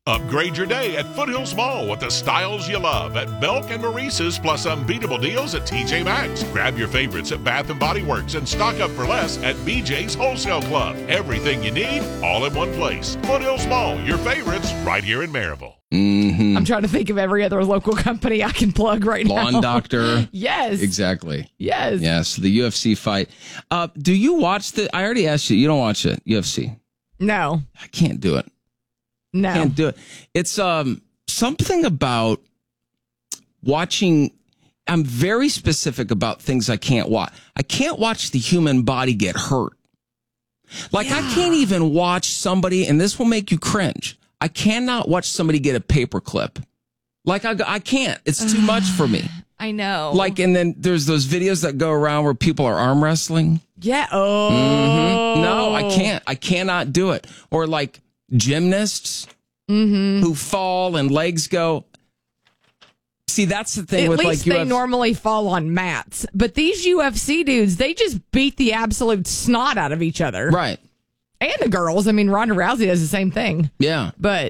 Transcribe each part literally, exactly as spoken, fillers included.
Upgrade your day at Foothills Mall with the styles you love at Belk and Maurice's, plus unbeatable deals at T J Maxx. Grab your favorites at Bath and Body Works and stock up for less at B J's Wholesale Club. Everything you need, all in one place. Foothills Mall, your favorites, right here in Maryville. Mm-hmm. I'm trying to think of every other local company I can plug right Lawn now. Lawn Doctor. Yes. Exactly. Yes. Yes, the U F C fight. Uh, do you watch the... I already asked you. You don't watch it, U F C? No. I can't do it. No. Can't do it. It's um something about watching. I'm very specific about things I can't watch. I can't watch the human body get hurt. Like, yeah. I can't even watch somebody, and this will make you cringe. I cannot watch somebody get a paperclip. Like, I, I can't. It's too much for me. I know. Like, and then there's those videos that go around where people are arm wrestling. Yeah. Oh. Mm-hmm. No, I can't. I cannot do it. Or like gymnasts mm-hmm. who fall and legs go. See, that's the thing At with least like they U F C. normally fall on mats, but these U F C dudes, they just beat the absolute snot out of each other. Right. And the girls. I mean, Ronda Rousey does the same thing. Yeah. But,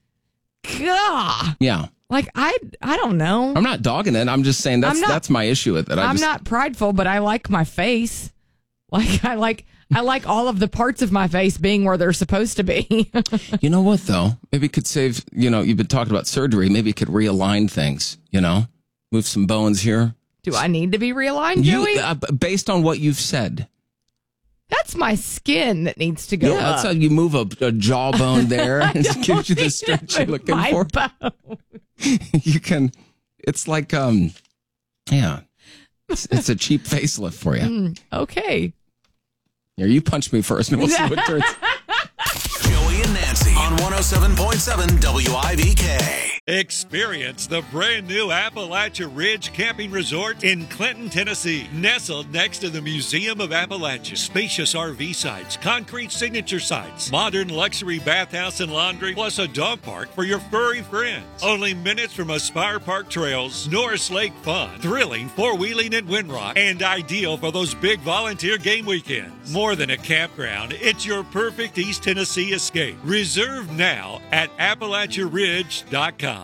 God. Yeah. Like, I I don't know. I'm not dogging it. I'm just saying that's not, that's my issue with it. I I'm just, not prideful, but I like my face. Like, I like I like all of the parts of my face being where they're supposed to be. You know what, though? Maybe it could save, you know, you've been talking about surgery. Maybe it could realign things, you know? Move some bones here. Do I need to be realigned, you, Joey? Uh, based on what you've said. That's my skin that needs to go yeah, up. that's how you move a, a jawbone there. and it gives you the stretch you're looking my for. Bone. You can, it's like, um, yeah, it's, it's a cheap facelift for you. Mm, okay. Here, you punch me first and we'll see what turns. Joey and Nancy on one oh seven point seven W I V K. Experience the brand new Appalachia Ridge Camping Resort in Clinton, Tennessee. Nestled next to the Museum of Appalachia. Spacious R V sites, concrete signature sites, modern luxury bathhouse and laundry, plus a dog park for your furry friends. Only minutes from Aspire Park Trails, Norris Lake Fun, thrilling four-wheeling at Windrock, and ideal for those big volunteer game weekends. More than a campground, it's your perfect East Tennessee escape. Reserve now at Appalachia Ridge dot com.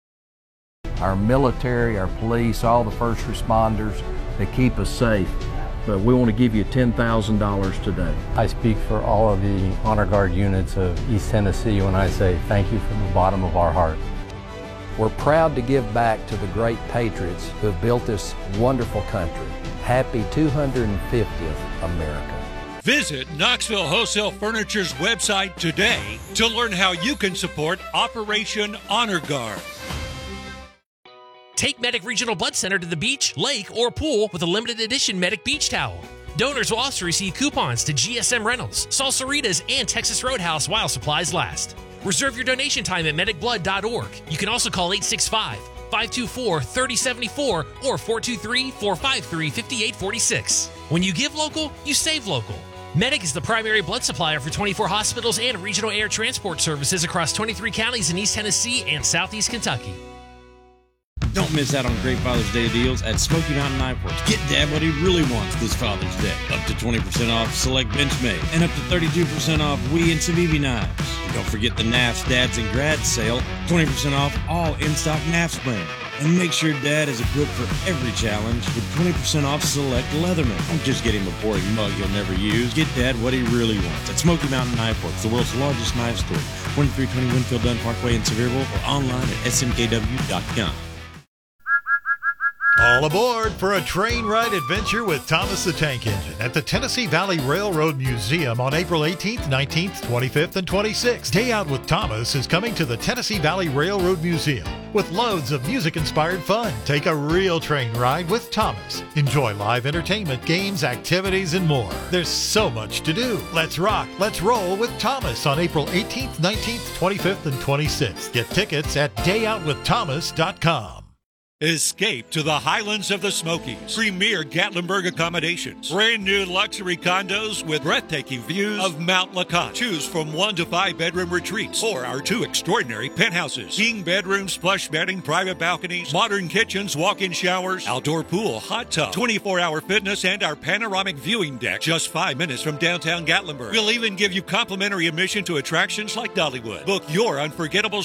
Our military, our police, all the first responders, they keep us safe. But we want to give you ten thousand dollars today. I speak for all of the Honor Guard units of East Tennessee when I say thank you from the bottom of our heart. We're proud to give back to the great patriots who have built this wonderful country. Happy two hundred fiftieth America. Visit Knoxville Wholesale Furniture's website today to learn how you can support Operation Honor Guard. Take Medic Regional Blood Center to the beach, lake, or pool with a limited edition Medic Beach Towel. Donors will also receive coupons to G S M Rentals, Salsaritas, and Texas Roadhouse while supplies last. Reserve your donation time at medic blood dot org. You can also call eight six five, five two four, three oh seven four or four two three, four five three, five eight four six. When you give local, you save local. Medic is the primary blood supplier for twenty-four hospitals and regional air transport services across twenty-three counties in East Tennessee and Southeast Kentucky. Don't miss out on great Father's Day deals at Smoky Mountain Knife Works. Get Dad what he really wants this Father's Day. Up to twenty percent off select Benchmade and up to thirty-two percent off Wee and Civivi knives. And don't forget the N A F's Dads and Grads sale. twenty percent off all in-stock N A F's brand. And make sure Dad is equipped for every challenge with twenty percent off select Leatherman. Don't just get him a boring mug he'll never use. Get Dad what he really wants at Smoky Mountain Knife Works, the world's largest knife store. twenty-three twenty Winfield Dunn Parkway in Sevierville or online at S M K W dot com. All aboard for a train ride adventure with Thomas the Tank Engine at the Tennessee Valley Railroad Museum on April eighteenth, nineteenth, twenty-fifth, and twenty-sixth. Day Out with Thomas is coming to the Tennessee Valley Railroad Museum with loads of music-inspired fun. Take a real train ride with Thomas. Enjoy live entertainment, games, activities, and more. There's so much to do. Let's rock, let's roll with Thomas on April eighteenth, nineteenth, twenty-fifth, and twenty-sixth. Get tickets at day out with thomas dot com. Escape to the highlands of the Smokies. Premier Gatlinburg accommodations. Brand new luxury condos with breathtaking views of Mount LaCotte. Choose from one to five bedroom retreats or our two extraordinary penthouses. King bedrooms, plush bedding, private balconies, modern kitchens, walk-in showers, outdoor pool, hot tub, twenty-four hour fitness, and our panoramic viewing deck just five minutes from downtown Gatlinburg. We'll even give you complimentary admission to attractions like Dollywood. Book your unforgettable